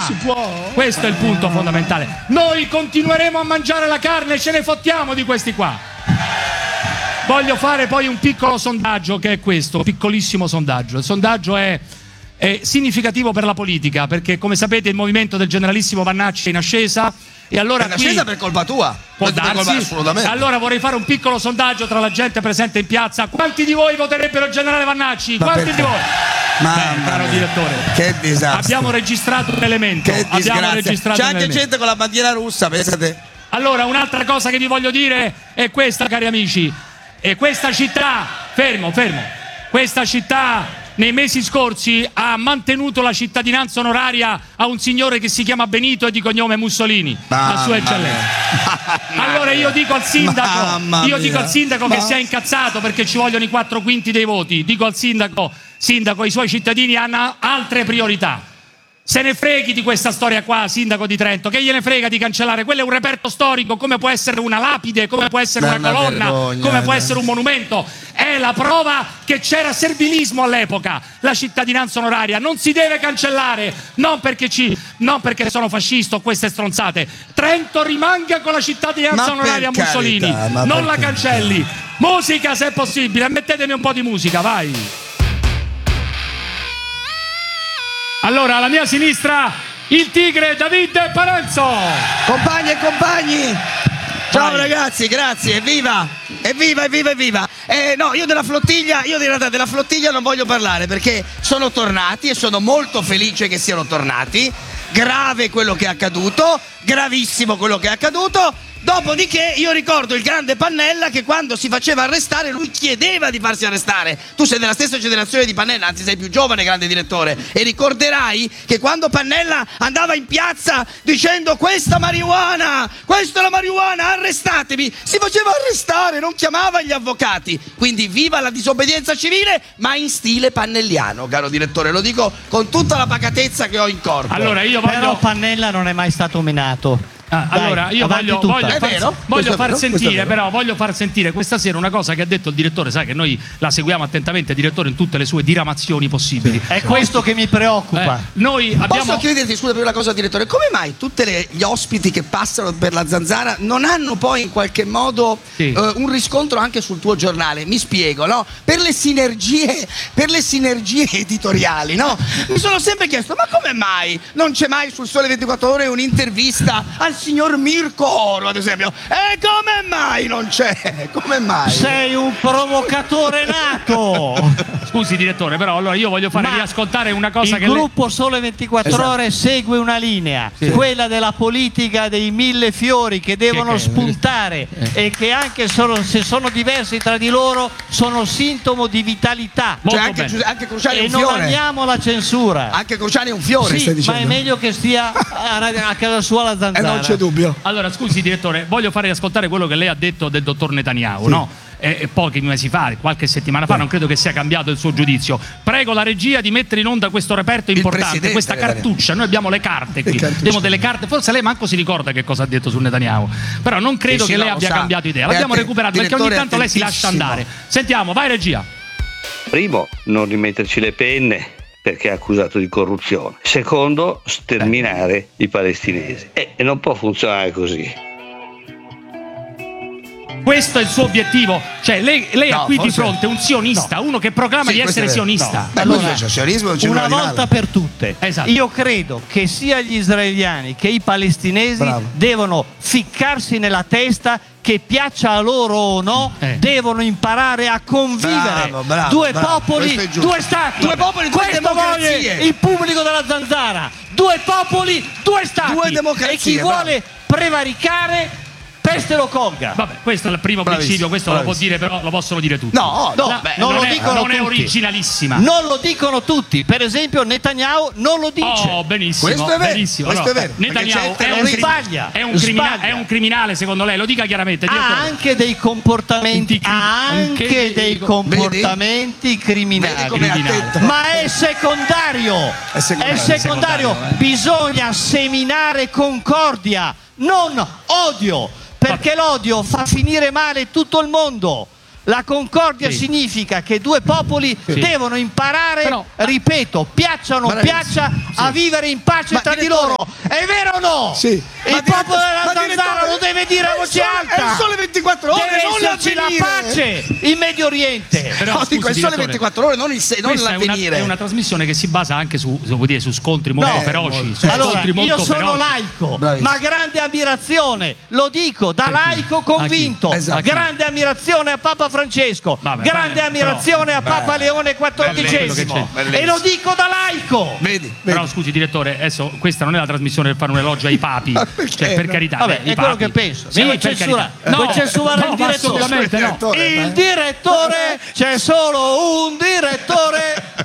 Si può? Questo è il punto fondamentale. Noi continueremo a mangiare la carne e ce ne fottiamo di questi qua. Voglio fare poi un piccolo sondaggio, che è questo, piccolissimo sondaggio. Il sondaggio è significativo per la politica, perché come sapete il movimento del generalissimo Vannacci è in ascesa. E allora è in ascesa per colpa tua. Può darsi. Assolutamente. Allora vorrei fare un piccolo sondaggio tra la gente presente in piazza. Quanti di voi voterebbero il generale Vannacci? Quanti di voi? Caro direttore, che disastro. Abbiamo registrato un elemento. Che disgrazia. C'è anche gente con la bandiera russa, pensate. Allora, un'altra cosa che vi voglio dire è questa, cari amici. E questa città, fermo, questa città nei mesi scorsi ha mantenuto la cittadinanza onoraria a un signore che si chiama Benito e di cognome Mussolini, la sua eccellenza. Allora io dico al sindaco, che si è incazzato perché ci vogliono i 4/5 dei voti. Dico al sindaco, i suoi cittadini hanno altre priorità. Se ne freghi di questa storia qua, sindaco di Trento, che gliene frega di cancellare? Quello è un reperto storico, come può essere una lapide, come può essere una colonna, come può essere un monumento. È la prova che c'era servilismo all'epoca. La cittadinanza onoraria non si deve cancellare, non perché sono fascista o queste stronzate. Trento rimanga con la cittadinanza onoraria a Mussolini, non la cancelli. Musica se è possibile, mettetemi un po' di musica, vai. Allora, alla mia sinistra, il tigre David Parenzo. Compagni e compagni, ciao ragazzi, grazie, evviva. No, io della flottiglia non voglio parlare perché sono tornati e sono molto felice che siano tornati. Grave quello che è accaduto, gravissimo quello che è accaduto. Dopodiché io ricordo il grande Pannella che quando si faceva arrestare lui chiedeva di farsi arrestare. Tu sei della stessa generazione di Pannella, anzi sei più giovane, grande direttore, e ricorderai che quando Pannella andava in piazza dicendo questa è la marijuana, arrestatemi, si faceva arrestare, non chiamava gli avvocati. Quindi viva la disobbedienza civile, ma in stile pannelliano, caro direttore, lo dico con tutta la pacatezza che ho in corpo. Allora però Pannella non è mai stato menato. Allora io voglio far sentire questa sera una cosa che ha detto il direttore. Sai che noi la seguiamo attentamente, direttore, in tutte le sue diramazioni possibili. È questo che mi preoccupa. Posso chiederti, scusa, per una cosa, direttore, come mai tutti gli ospiti che passano per la Zanzara non hanno poi in qualche modo un riscontro anche sul tuo giornale? Mi spiego, no? Per le sinergie editoriali, no? Mi sono sempre chiesto, ma come mai non c'è mai sul Sole 24 Ore un'intervista al signor Mirko Oro, ad esempio? E come mai non c'è? Come mai? Sei un provocatore nato! Scusi direttore, però allora io voglio fare riascoltare una cosa che il gruppo Sole 24 Ore segue una linea, quella della politica dei 1000 fiori che devono spuntare e che anche se sono diversi tra di loro sono sintomo di vitalità. Cioè anche Cruciani è un fiore. Non amiamo la censura. Anche Cruciani è un fiore, sì, ma è meglio che stia a casa sua la Zanzara. Non c'è dubbio. Allora scusi direttore, voglio fare ascoltare quello che lei ha detto del dottor Netanyahu, no? Pochi mesi fa, qualche settimana fa, non credo che sia cambiato il suo giudizio. Prego la regia di mettere in onda questo reperto importante, questa cartuccia. Noi abbiamo le carte qui, abbiamo delle carte, forse lei manco si ricorda che cosa ha detto su Netanyahu, però non credo che lei abbia cambiato idea. L'abbiamo recuperato perché ogni tanto lei si lascia andare. Sentiamo, vai regia. Primo, non rimetterci le penne perché è accusato di corruzione. Secondo, sterminare i palestinesi. E non può funzionare così. Questo è il suo obiettivo, cioè lei ha qui di fronte un sionista, uno che proclama di essere sionista. Allora, una volta per tutte, io credo che sia gli israeliani che i palestinesi devono ficcarsi nella testa che piaccia a loro o no, devono imparare a convivere. Due popoli, due stati. Due popoli, due democrazie. Il pubblico della Zanzara. Due popoli, due stati. Due democrazie. E chi vuole prevaricare, peste lo colga. Vabbè, questo è il primo principio, questo lo può dire, però lo possono dire tutti. Non lo dicono non tutti. È originalissima. Non lo dicono tutti. Per esempio Netanyahu non lo dice. Oh, benissimo. Questo è vero. Benissimo. Questo è vero. Netanyahu sbaglia. È un criminale secondo lei? Lo dica chiaramente. Ha anche dei comportamenti criminali. Ma è secondario. È secondario. Bisogna seminare concordia, non odio. Perché l'odio fa finire male tutto il mondo. La concordia significa che due popoli devono imparare, ripeto, piaccia a vivere in pace tra di loro. È vero o no? Sì. Il popolo della Zanzara lo deve dire a voce alta. È il sole 24 ore, deve non esserci la pace in Medio Oriente. Però, dico, è il sole 24 ore, non l'avvenire. È una trasmissione che si basa anche su scontri molto feroci. Allora, io sono laico, ma grande ammirazione, lo dico da laico convinto. Grande ammirazione a Papa Francesco, grande ammirazione a Papa Leone XIV, e lo dico da laico. Vedi. Però scusi direttore, adesso questa non è la trasmissione per fare un elogio ai papi, cioè per carità. Vabbè, è quello che penso. Vuoi censurare il direttore? Assolutamente no. Il direttore, c'è solo un direttore.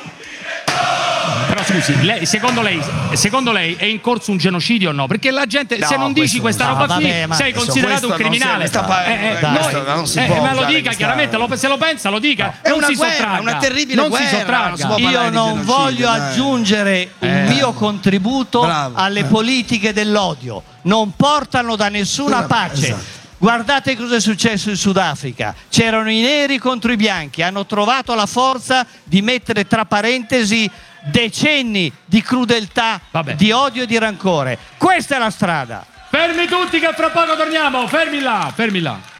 Però scusi, secondo lei è in corso un genocidio o no? Perché la gente, se non dici questa roba qui, sei considerato un criminale. Ma lo dica chiaramente, se lo pensa lo dica. È non una si guerra, sottragga. una terribile guerra. Io non voglio aggiungere il mio contributo alle politiche dell'odio. Non portano da nessuna pace. Guardate cosa è successo in Sudafrica. C'erano i neri contro i bianchi, hanno trovato la forza di mettere tra parentesi decenni di crudeltà, di odio e di rancore. Questa è la strada. Fermi tutti che fra poco torniamo, fermi là.